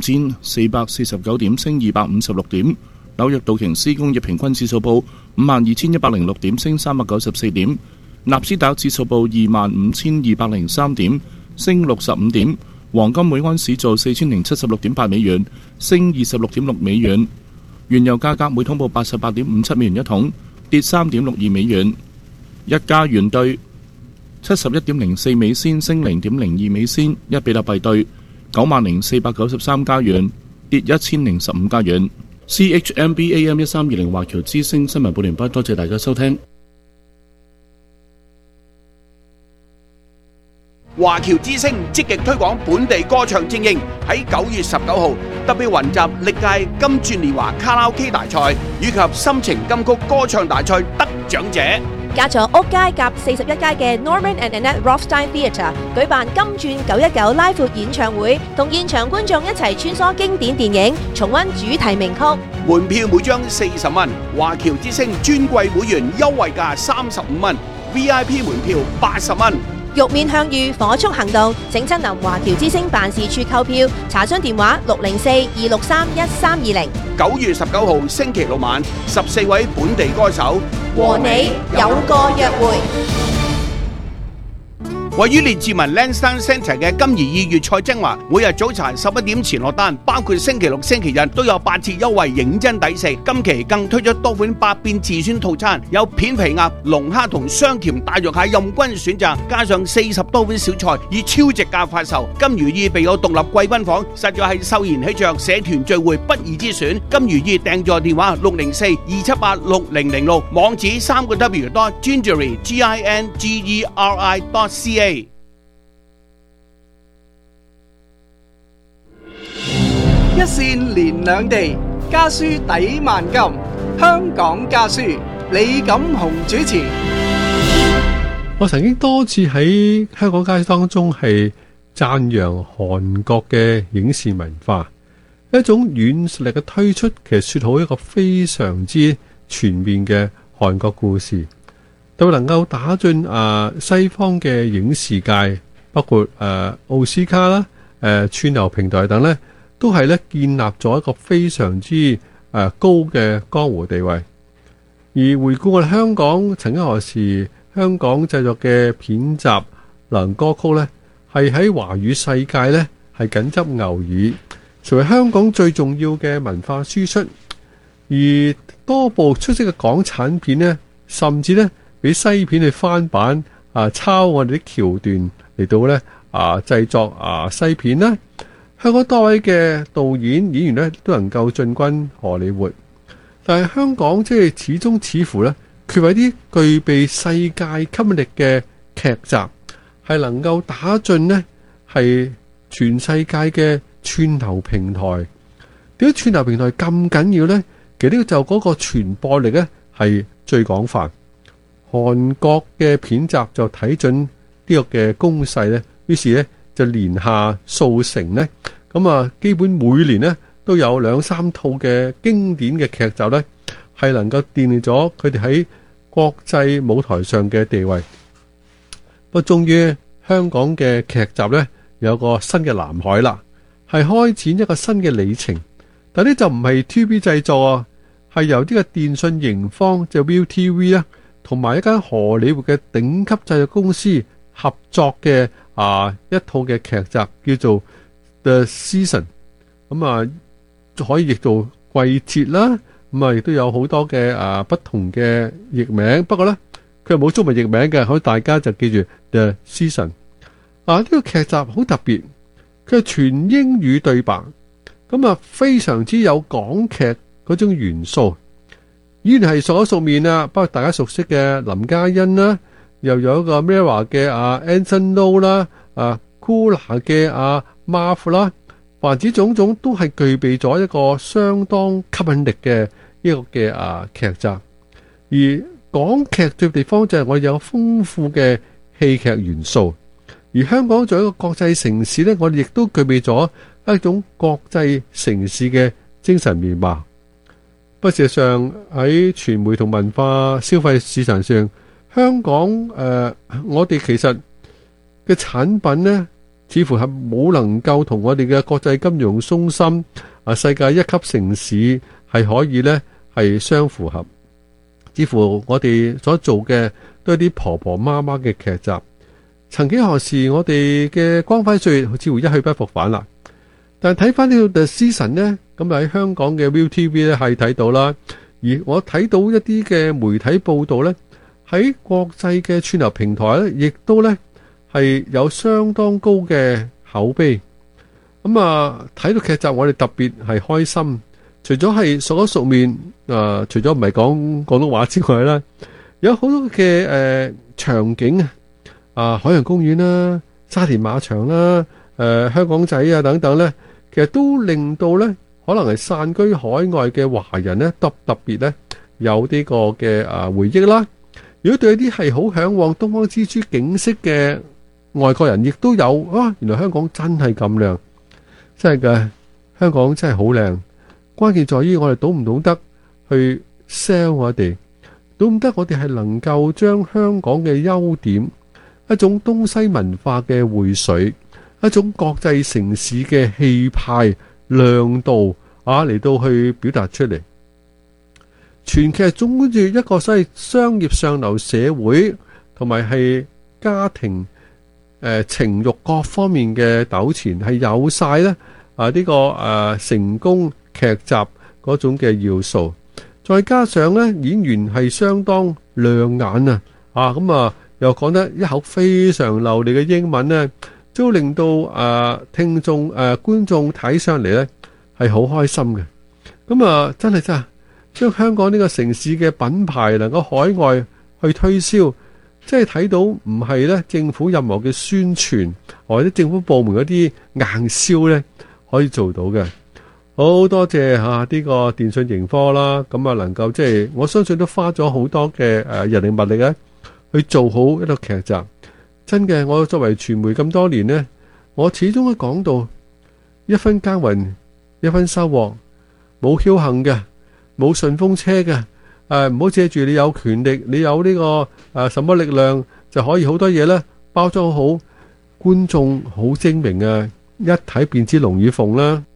35,449點，升256點。紐約道瓊斯工業平均指數報52,106點，升394點。納斯達克指數報25,203點，升65點。黃金每盎司做4,076.8美元，升26.6美元。原油價格每桶報88.57美元一桶，跌3.62美元。一加元兌71.04美仙，升0.02美仙。一比特幣兌90,493加元，跌1,015加元。CHMB AM 1320華僑之聲新聞報完畢，多謝大家收聽。 華僑之聲積極推廣本地歌唱精英，喺9月19號特別雲集歷屆金鑽年華卡拉 OK 大賽以及心情金曲歌唱大賽得獎者。 加咗屋街夾41街嘅 Norman and Annette Rothstein Theatre 舉辦金鑽919拉闊演唱會，同現場觀眾一齊穿梭經典電影，重溫主題名曲。 門票每張40蚊，華僑之聲尊貴會員優惠價35蚊 ，VIP 門票80蚊。 玉面向隅，火速行動，請親臨華僑之聲辦事處購票，查詢電話604-263-1320。 9月19號星期六晚，14位本地歌手和你有個約會。 位於列治文 Lansdowne Centre 嘅金怡意粵菜精華，每日早晨11點前落單，包括星期六、星期日都有8折優惠，認真抵食。今期更推出多款百變自選套餐，有片皮鴨、龍蝦同雙甜大肉蟹任君選擇，加上40多款小菜，以超值價發售。金如意備有獨立貴賓房，實在係秀賢喜鵲社團聚會不二之選。金如意訂座電話604-278-6006，網址3w.gingery.ca。 一線連兩地，家書抵萬金。香港家書，李錦雄主持。 我曾經多次喺香港家書當中係讚揚韓國嘅影視文化，一種軟實力嘅推出，其實說好一個非常之全面嘅韓國故事。都能夠打進西方嘅影視界，包括奧斯卡啦、串流平台等呢，都係咧建立咗一個非常之高嘅江湖地位。而回顧我哋香港曾經何時香港製作嘅片集流行歌曲呢，係喺華語世界呢係緊執牛耳，成為香港最重要嘅文化輸出。而多部出色嘅港產片呢，甚至呢俾西片去翻版抄我哋啲橋段嚟到咧製作西片啦。香港多位嘅導演演員咧都能夠進軍荷里活，但係香港即係始終似乎咧缺乏啲具備世界吸引力嘅劇集，係能夠打進呢係全世界嘅串流平台。點解串流平台咁緊要呢？其實呢個就嗰個傳播力咧係最廣泛。韓國嘅片集就睇準呢個嘅攻勢咧，於是咧就連下數成咧，咁基本每年咧都有2-3套嘅經典嘅劇集咧，係能夠奠定咗佢哋喺國際舞台上嘅地位。不過終於香港嘅劇集咧有個新嘅藍海啦，係開展一個新嘅里程。但呢就唔係 TVB 製作啊，係由呢個電訊盈方就 ViuTV 啦，同埋一間荷里活嘅頂級製作公司合作嘅一套嘅劇集，叫做 The Season。咁可以譯做季節啦。咁亦都有好多嘅不同嘅譯名。不過咧，佢係冇中文譯名嘅，所以大家就記住 The Season。呢個劇集好特別，佢係全英語對白。非常之有港劇嗰種元素，依然係熟口熟面啊！包括大家熟悉嘅林嘉欣啦，又有一個 Mirror 嘅Anson Lo 啦，Cooler 嘅Marv 啦，凡此種種都係具備咗一個相當吸引力嘅一個嘅劇集。而港劇最地方就係我哋有豐富嘅戲劇元素，而香港作為一個國際城市呢，我哋亦都具備咗一種國際城市嘅精神面貌。不過事實上喺傳媒同文化消費市場上，香港我哋其實嘅產品呢，似乎係冇能夠同我哋嘅國際金融中心世界一級城市係可以呢係相符合。似乎我哋所做嘅都係啲婆婆媽媽嘅劇集。曾幾何時我哋嘅光輝歲月似乎一去不復返啦。但係睇翻呢個 The Season 呢，咁喺香港嘅 ViuTV 咧係睇到啦，而我睇到一啲嘅媒體報道呢，喺國際嘅串流平台呢，亦都呢係有相當高嘅口碑。睇到劇集我哋特別係開心，除咗係熟口熟面，除咗唔係講廣東話之外啦，有好多嘅場景海洋公園啦、沙田馬場啦、香港仔等等呢，其實都令到咧，可能係散居海外嘅華人咧，特別咧有呢個嘅回憶啦。如果對一啲係好向往東方之珠景色嘅外國人，亦都有原來香港真係咁靚，真係嘅，香港真係好靚。關鍵在於我哋懂唔懂得去 sell 我哋，懂唔得我哋係能夠將香港嘅優點，一種東西文化嘅匯水，一種國際城市嘅氣派亮度嚟到去表達出嚟。全劇總括住一個所謂商業上流社會同埋係家庭情慾各方面嘅糾纏，係有晒咧呢個成功劇集嗰種嘅要素，再加上咧演員係相當亮眼又講得一口非常流利嘅英文咧，都令到聽眾觀眾睇上嚟咧係好開心嘅。真係將香港呢個城市嘅品牌能夠海外去推銷，即係睇到唔係咧政府任何嘅宣傳或者政府部門嗰啲硬銷咧可以做到嘅。好多謝呢個電訊盈科啦，能夠即係我相信都花咗好多嘅人力物力咧去做好一個劇集。真嘅，我作為傳媒咁多年呢，我始終都講到一分耕耘一分收穫，冇僥倖嘅，冇順風車嘅，唔好借住你有權力，你有呢個什麼力量就可以好多嘢咧包裝好，觀眾好精明啊，一睇便知龍與鳳啦。